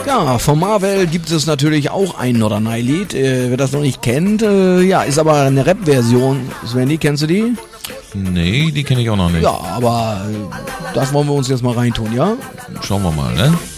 Ja, von Marvel gibt es natürlich auch ein Norderney-Lied. Wer das noch nicht kennt, ja, ist aber eine Rap-Version. Svenny, kennst du die? Nee, die kenne ich auch noch nicht. Ja, aber das wollen wir uns jetzt mal reintun, ja? Schauen wir mal, ne?